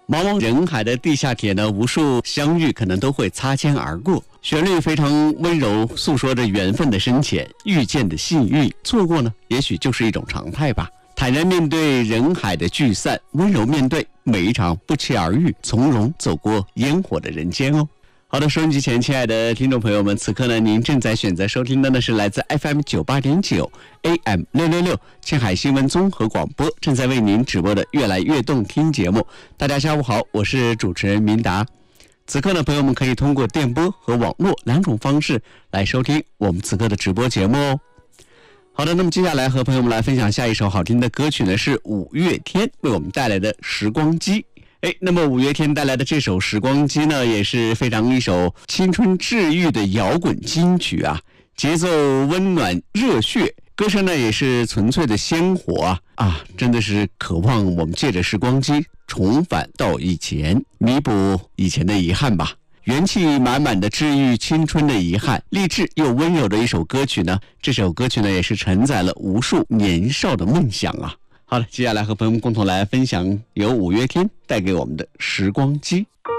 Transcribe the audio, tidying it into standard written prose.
茫茫人海的地下铁呢，无数相遇可能都会擦肩而过，旋律非常温柔，诉说着缘分的深浅，遇见的幸运，错过呢也许就是一种常态吧。坦然面对人海的聚散，温柔面对每一场不期而遇，从容走过烟火的人间哦。好的，收音机前亲爱的听众朋友们，此刻呢您正在选择收听的呢是来自 FM 98.9 AM 666青海新闻综合广播正在为您直播的越来越动听节目。大家下午好，我是主持人明达。此刻呢朋友们可以通过电波和网络两种方式来收听我们此刻的直播节目哦。好的，那么接下来和朋友们来分享下一首好听的歌曲呢，是五月天为我们带来的《时光机》。那么五月天带来的这首《时光机》呢，也是非常一首青春治愈的摇滚金曲啊，节奏温暖热血，歌声呢也是纯粹的鲜活啊，真的是渴望我们借着时光机重返到以前，弥补以前的遗憾吧。元气满满的治愈青春的遗憾，励志又温柔的一首歌曲呢，这首歌曲呢也是承载了无数年少的梦想啊。好了，接下来和朋友们共同来分享由五月天带给我们的时光机。